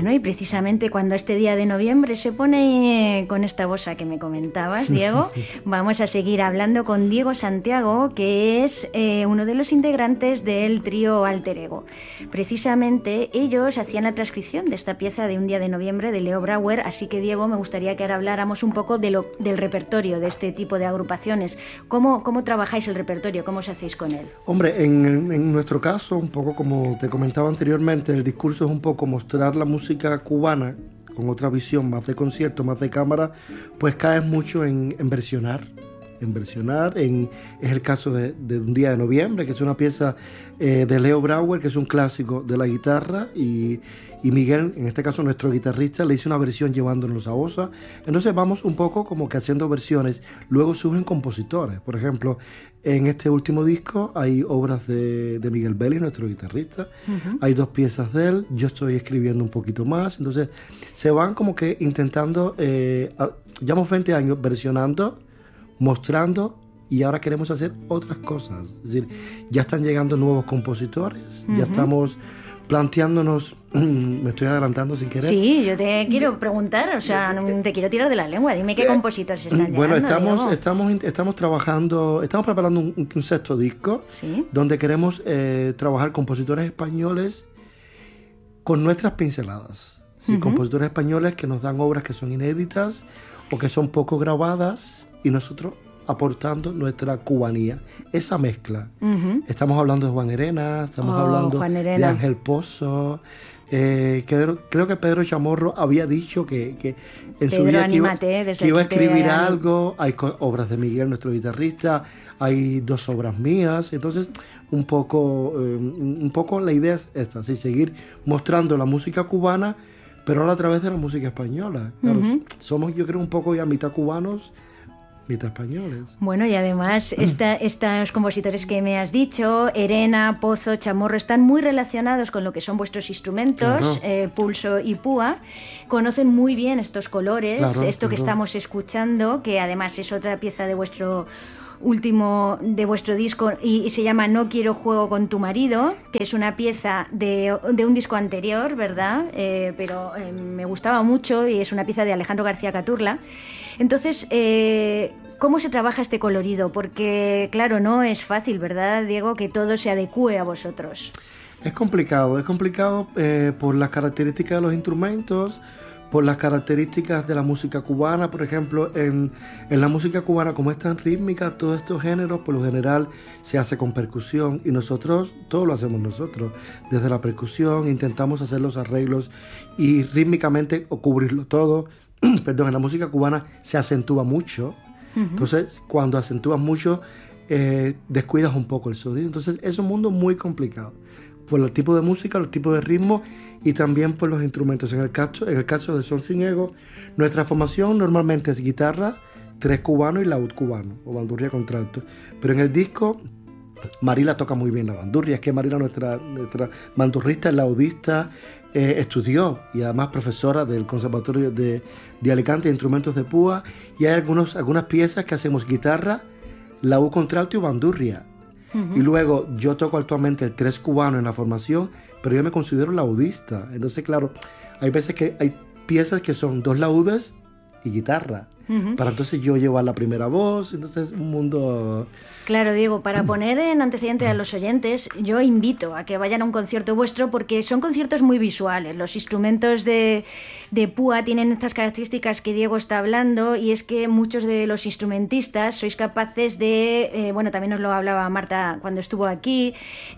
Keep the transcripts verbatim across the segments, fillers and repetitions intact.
Bueno, y precisamente cuando este día de noviembre se pone con esta bossa que me comentabas, Diego, vamos a seguir hablando con Diego Santiago, que es eh, uno de los integrantes del trío Alter Ego. Precisamente ellos hacían la transcripción de esta pieza de Un día de noviembre de Leo Brouwer, así que Diego, me gustaría que ahora habláramos un poco de lo, del repertorio de este tipo de agrupaciones. ¿Cómo, cómo trabajáis el repertorio? ¿Cómo os hacéis con él? Hombre, en, en nuestro caso, un poco como te comentaba anteriormente, el discurso es un poco mostrar la música cubana con otra visión, más de concierto, más de cámara, pues caes mucho en, en versionar. En versionar, en, es el caso de, de Un día de noviembre, que es una pieza eh, de Leo Brouwer, que es un clásico de la guitarra, y, y Miguel, en este caso nuestro guitarrista, le hizo una versión llevándonos a bossa. Entonces vamos un poco como que haciendo versiones. Luego surgen compositores, por ejemplo, en este último disco hay obras de, de Miguel Vélez, nuestro guitarrista. Uh-huh. Hay dos piezas de él, yo estoy escribiendo un poquito más. Entonces se van como que intentando, eh, llevamos veinte años versionando, mostrando, y ahora queremos hacer otras cosas. Es decir, ya están llegando nuevos compositores, uh-huh. ya estamos planteándonos, me estoy adelantando sin querer. Sí, yo te quiero preguntar, o sea, te quiero tirar de la lengua, dime qué compositores están llegando. Bueno, estamos, Diego. estamos, estamos trabajando, estamos preparando un, un sexto disco, ¿sí? Donde queremos eh, trabajar compositores españoles con nuestras pinceladas. ¿Sí? Uh-huh. Compositores españoles que nos dan obras que son inéditas o que son poco grabadas, y nosotros aportando nuestra cubanía, esa mezcla. Uh-huh. Estamos hablando de Juan Herena, estamos oh, hablando de Ángel Pozo, eh, que, creo que Pedro Chamorro había dicho que, que en Pedro, su vida que iba, que iba a escribir algo. Hay co- obras de Miguel, nuestro guitarrista, hay dos obras mías. Entonces un poco, eh, un poco la idea es esta, ¿sí? Seguir mostrando la música cubana, pero ahora a través de la música española. Claro, uh-huh. Somos, yo creo, un poco ya mitad cubanos, mitad españoles. Bueno, y además esta, estos compositores que me has dicho, Herena, Pozo, Chamorro, están muy relacionados con lo que son vuestros instrumentos, claro. eh, pulso y púa. Conocen muy bien estos colores, claro, esto claro. que estamos escuchando, que además es otra pieza de vuestro último de vuestro disco, y, y se llama No quiero juego con tu marido, que es una pieza de, de un disco anterior, ¿verdad? Eh, pero eh, me gustaba mucho, y es una pieza de Alejandro García Caturla. Entonces, eh, ¿cómo se trabaja este colorido? Porque, claro, no es fácil, ¿verdad, Diego?, que todo se adecue a vosotros. Es complicado, es complicado eh, por las características de los instrumentos, por las características de la música cubana. Por ejemplo, en, en la música cubana, como es tan rítmica, todos estos géneros, por lo general, se hace con percusión, y nosotros, todo lo hacemos nosotros. Desde la percusión intentamos hacer los arreglos y rítmicamente o cubrirlo todo. Perdón, en la música cubana se acentúa mucho. Uh-huh. Entonces, cuando acentúas mucho, eh, descuidas un poco el sonido. Entonces, es un mundo muy complicado por el tipo de música, el tipo de ritmo, y también por los instrumentos. En el caso, en el caso de Son Sin Ego, nuestra formación normalmente es guitarra, tres cubanos y laúd cubano, o bandurria contralto. Pero en el disco, Marila toca muy bien la bandurria. Es que Marila, nuestra, nuestra bandurrista, es laudista, eh, estudió, y además profesora del Conservatorio de, de Alicante de Instrumentos de Púa, y hay algunos, algunas piezas que hacemos guitarra, laúd contralto y bandurria. Uh-huh. Y luego yo toco actualmente el tres cubano en la formación, pero yo me considero laudista. Entonces, claro, hay veces que hay piezas que son dos laúdes y guitarra. Uh-huh. Para entonces yo llevar la primera voz. Entonces, un mundo... Claro, Diego, para poner en antecedente a los oyentes, yo invito a que vayan a un concierto vuestro, porque son conciertos muy visuales. Los instrumentos de, de púa tienen estas características que Diego está hablando, y es que muchos de los instrumentistas sois capaces de, eh, bueno, también nos lo hablaba Marta cuando estuvo aquí,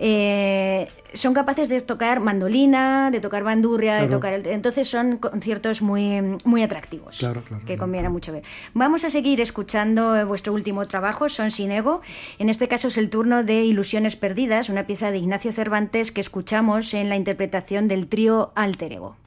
eh, son capaces de tocar mandolina, de tocar bandurria, claro. de tocar el, entonces son conciertos muy, muy atractivos, claro, claro, que claro. conviene mucho ver. Vamos a seguir escuchando vuestro último trabajo, Son Sin Ego. En este caso es el turno de Ilusiones Perdidas, una pieza de Ignacio Cervantes que escuchamos en la interpretación del trío Alter Ego.